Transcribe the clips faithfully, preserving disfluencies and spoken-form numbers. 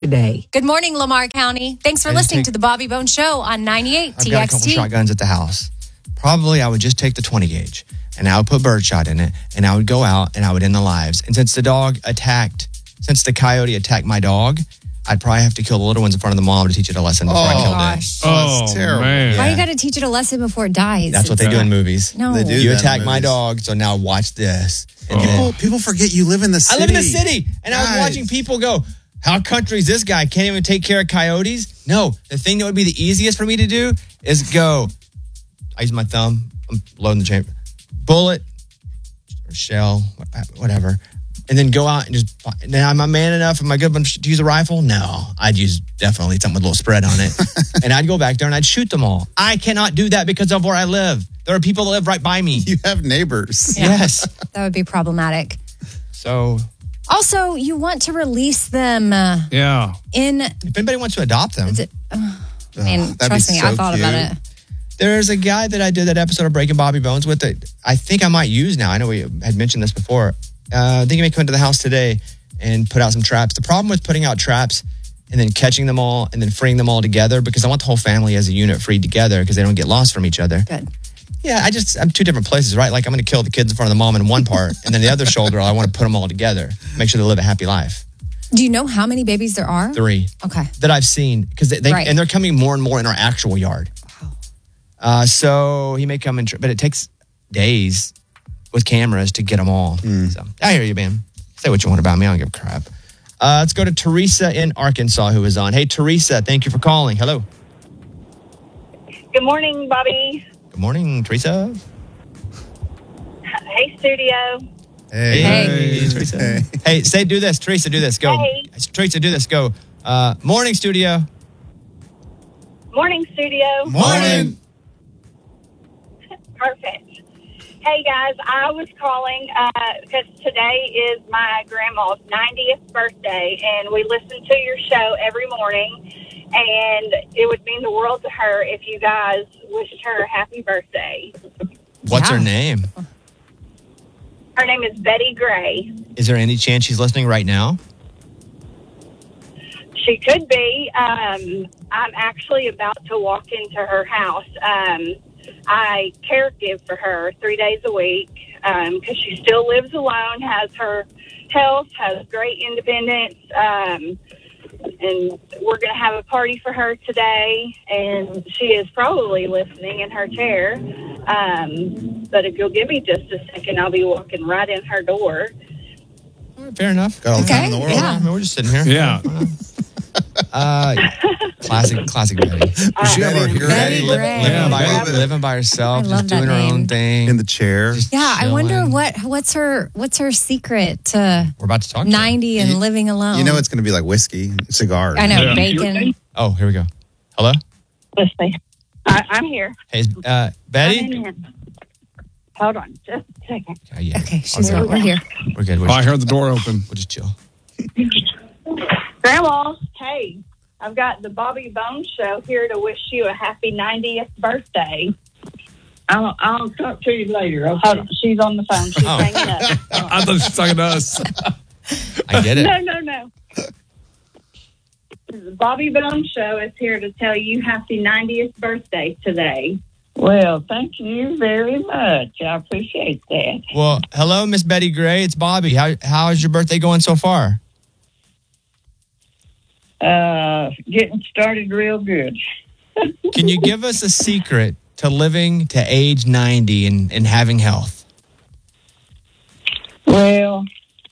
today. Good morning, Lamar County. Thanks for I listening take- to the Bobby Bone Show on ninety-eight I've T got a X couple T. shotguns at the house. Probably I would just take the twenty gauge and I would put birdshot in it and I would go out and I would end the lives. And since the dog attacked, since the coyote attacked my dog, I'd probably have to kill the little ones in front of the mom to teach it a lesson before I Oh, killed gosh. it. Oh, that's terrible. man. Why Yeah. you got to teach it a lesson before it dies? That's what they do in movies. No. They do. You that in attack my movies. dog, so now watch this. And People, then- people forget you live in the I city. live in the city, and I was Guys. watching people go, how country is this guy? Can't even take care of coyotes? No, the thing that would be the easiest for me to do is go, I use my thumb, I'm loading the chamber, bullet, or shell, whatever, and then go out and just, now am I man enough, am I good enough to use a rifle? No, I'd use definitely something with a little spread on it. And I'd go back there and I'd shoot them all. I cannot do that because of where I live. There are people that live right by me. You have neighbors. Yeah. Yes. That would be problematic. So Also, you want to release them uh, Yeah. in. if anybody wants to adopt them, Is it, uh, I mean, that'd be trust me, I so thought about cute. it. there's a guy that I did that episode of Breaking Bobby Bones with that I think I might use now. I know we had mentioned this before. Uh, I think he may come into the house today and put out some traps. The problem with putting out traps and then catching them all and then freeing them all together, because I want the whole family as a unit freed together because they don't get lost from each other. Good. Yeah, I just, I'm two different places, right? Like I'm going to kill the kids in front of the mom in one part, and then the other shoulder, I want to put them all together, make sure they live a happy life. Do you know how many babies there are? Three Okay. that I've seen, because they, they Right. and they're coming more and more in our actual yard. Wow. Uh, so he may come in, but it takes days with cameras to get them all. So I hear you, man. Say what you want about me. I don't give a crap. Uh, let's go to Teresa in Arkansas, who is on. Hey, Teresa, thank you for calling. Hello. Good morning, Bobby. Good morning, Teresa. Hey, studio. Hey. Hey. Teresa. Hey. Hey, say, do this. Teresa, do this. Go. Hey. Teresa, do this. Go. Uh, morning, studio. Morning, studio. Morning. Perfect. Hey, guys, I was calling because today is my grandma's ninetieth birthday, and we listen to your show every morning, and it would mean the world to her if you guys wished her a happy birthday. What's Yeah. her name? Her name is Betty Gray. Is there any chance she's listening right now? She could be. Um, I'm actually about to walk into her house. Um, I care give for her three days a week because she still lives alone, has her health, has great independence, um, and we're going to have a party for her today, and she is probably listening in her chair. Um, but if you'll give me just a second, I'll be walking right in her door. All right, fair enough. Got all the Okay, time in the world. yeah. I mean, we're just sitting here. Yeah. Uh, classic, classic Betty. Does she have her hearing Betty aid? Gray. Living, Yeah, by, love it. living by herself, I love just doing that her name. own thing. In the chair. Just Yeah, I wonder chilling. what what's her what's her secret to We're about to talk to her. ninety and You- living alone. You know it's going to be like whiskey, cigars. I know Yeah. bacon. Oh, here we go. Hello? Listening. I, I'm here. Hey, is, uh, Betty? I'm in. Hold on just a second. Uh, yeah. Okay, she's Okay. right. We're here. We're good. We're Oh, I just, heard the door open. we'll just chill. Grandma, hey, I've got the Bobby Bones Show here to wish you a happy ninetieth birthday. I'll, I'll talk to you later. Okay. Hold on, she's on the phone. She's Oh. hanging up. I thought she was talking to us. I get it. No, no, no. The Bobby Bones Show is here to tell you happy ninetieth birthday today. Well, thank you very much. I appreciate that. Well, hello, Miss Betty Gray. It's Bobby. How How's your birthday going so far? Uh, getting started real good. Can you give us a secret to living to age ninety and, and having health? Well,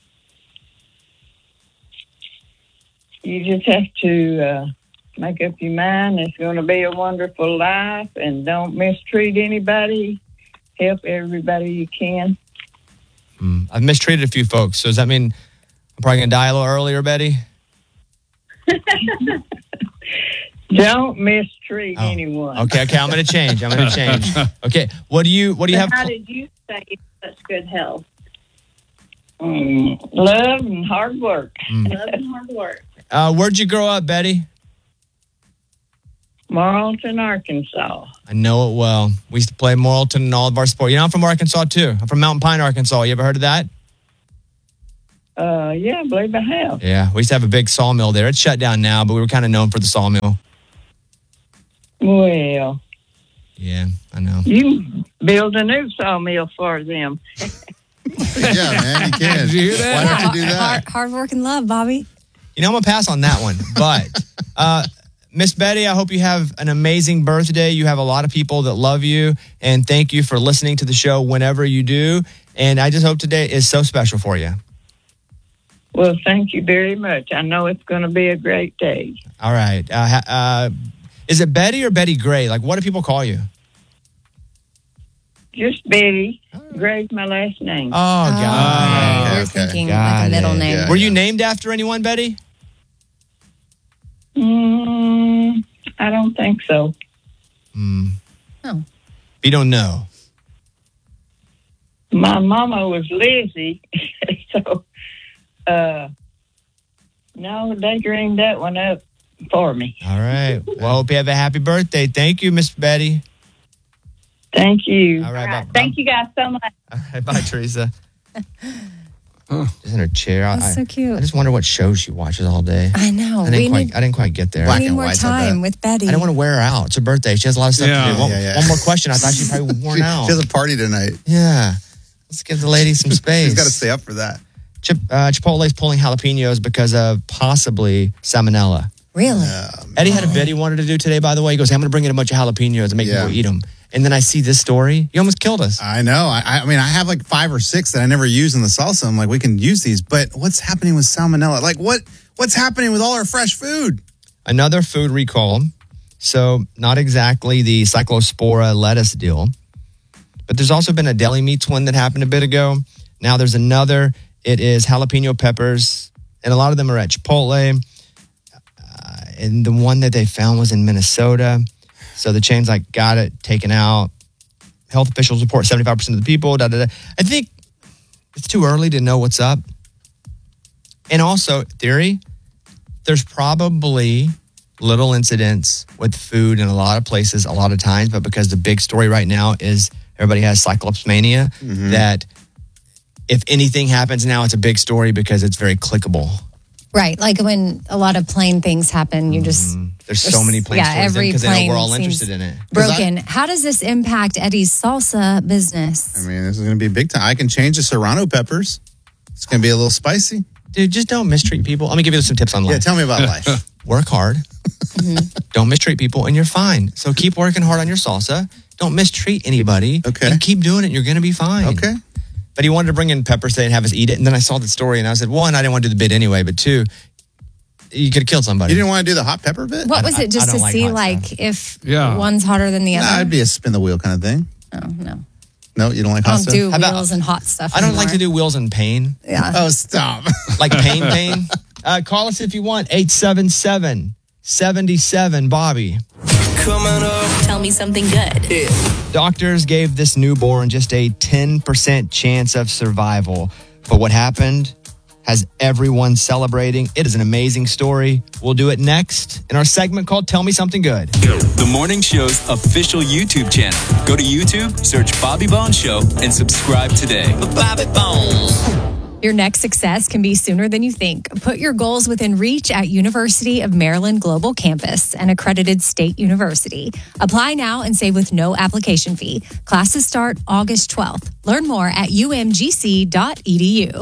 you just have to uh, make up your mind it's going to be a wonderful life, and don't mistreat anybody. Help everybody you can. Mm, I've mistreated a few folks, so does that mean I'm probably going to die a little earlier, Betty? Don't mistreat Oh, anyone. Okay, okay, I'm going to change. I'm going to change. Okay, what do you what do you So have? how pl- did you stay in such good health? Mm, love and hard work. Love and hard work. Uh, where'd you grow up, Betty? Marlton, Arkansas. I know it well. We used to play Morrilton and all of our sports. You know, I'm from Arkansas too. I'm from Mountain Pine, Arkansas. You ever heard of that? Uh, yeah, I believe I have. Yeah, we used to have a big sawmill there. It's shut down now, but we were kind of known for the sawmill. Well, Yeah, I know. you can build a new sawmill for them. Yeah, man, you can. Did you hear that? Why don't you do that? Hard, hard work and love, Bobby. You know, I'm going to pass on that one. But, uh, Miss Betty, I hope you have an amazing birthday. You have a lot of people that love you. And thank you for listening to the show whenever you do. And I just hope today is so special for you. Well, thank you very much. I know it's going to be a great day. All right. Uh, ha- uh, is it Betty or Betty Gray? Like, what do people call you? Just Betty. Gray's my last name. Oh, God. Oh, you're okay. thinking Got like a middle it. name. Yeah. Were you named after anyone, Betty? Mm, I don't think so. Hmm. Oh. You don't know. My mama was Lizzie, so uh, no, they dreamed that one up for me. All right. Well, hope you have a happy birthday. Thank you, Miss Betty. Thank you. All right. All right. Bye, Thank you guys so much. All right, bye, Teresa. Just in her chair. I, That's so cute. I just wonder what shows she watches all day. I know. I didn't We quite. need, I didn't quite get there. we Black need and more whites, I bet. time with Betty. I didn't want to wear her out. It's her birthday. She has a lot of stuff Yeah. to do. One, Yeah, yeah. one more question. I thought she probably was worn She, out. she has a party tonight. Yeah. Let's give the lady some space. She's got to stay up for that. Chip, uh, Chipotle's pulling jalapenos because of possibly salmonella. Really? Um, Eddie had a bit he wanted to do today, by the way. He goes, hey, I'm going to bring in a bunch of jalapenos and make Yeah. people eat them. And then I see this story. You almost killed us. I know. I, I mean, I have like five or six that I never use in the salsa. I'm like, we can use these, but what's happening with salmonella? Like, what what's happening with all our fresh food? Another food recall. So not exactly the Cyclospora lettuce deal, but there's also been a deli meats one that happened a bit ago. Now there's another. It is jalapeno peppers, and a lot of them are at Chipotle. Uh, and the one that they found was in Minnesota. So the chain's like, got it taken out. Health officials report seventy-five percent of the people. Da, da, da. I think it's too early to know what's up. And also, theory, there's probably little incidents with food in a lot of places, a lot of times, but because the big story right now is everybody has Cyclops mania, that if anything happens now, it's a big story because it's very clickable. Right. Like when a lot of plane things happen, you just. There's so many plane yeah, stories every because they know plane we're all seems interested in it. Broken. How does this impact Eddie's salsa business? I mean, this is going to be big time. I can change the serrano peppers. It's going to be a little spicy. Dude, just don't mistreat people. Let me give you some tips on life. Yeah, tell me about life. Work hard. Don't mistreat people, and you're fine. So keep working hard on your salsa. Don't mistreat anybody. Okay. And keep doing it. You're going to be fine. Okay. But he wanted to bring in peppers today and have us eat it. And then I saw the story, and I said, one, I didn't want to do the bit anyway. But two, you could have killed somebody. You didn't want to do the hot pepper bit? What I- was I- it just I to don't like see hot like stuff. if Yeah. one's hotter than the Nah, other? it'd be a spin the wheel kind of thing. oh, no. No, you don't like I hot don't stuff? do How about- wheels and hot stuff. I don't like to anymore. do wheels in pain. Yeah. Oh, stop. Like pain, pain. Uh, call us if you want. eight seven seven, seven seven, Bobby. Tell me something good. Doctors gave this newborn just a ten percent chance of survival. But what happened has everyone celebrating. It is an amazing story. We'll do it next in our segment called Tell Me Something Good. The morning show's official YouTube channel. Go to YouTube, search Bobby Bones Show, and subscribe today. Bobby Bones. Your next success can be sooner than you think. Put your goals within reach at University of Maryland Global Campus, an accredited state university. Apply now and save with no application fee. Classes start August twelfth. Learn more at u m g c dot e d u.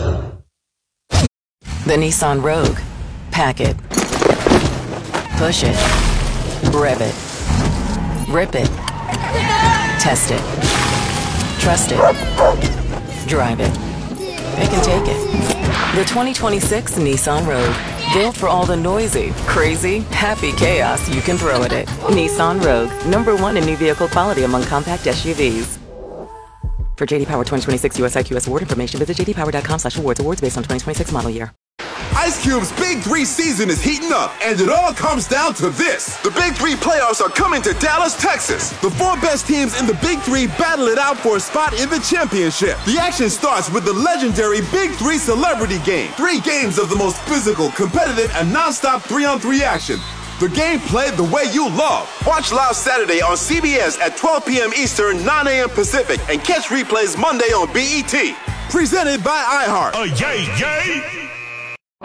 The Nissan Rogue. Pack it. Push it. Rev it. Rip it. Test it. Trust it. Drive it. It can take it. The twenty twenty-six Nissan Rogue. Built for all the noisy, crazy, happy chaos you can throw at it. Nissan Rogue. Number one in new vehicle quality among compact S U Vs. For J D Power twenty twenty-six U S I Q S award information, visit j d power dot com slash awards. Awards based on twenty twenty-six model year. Ice Cube's Big Three season is heating up, and it all comes down to this. The Big Three playoffs are coming to Dallas, Texas. The four best teams in the Big Three battle it out for a spot in the championship. The action starts with the legendary Big Three Celebrity Game. Three games of the most physical, competitive, and non-stop three-on-three action. The game played the way you love. Watch live Saturday on C B S at twelve p.m. Eastern, nine a.m. Pacific, and catch replays Monday on B E T. Presented by iHeart. Uh, yay, yay.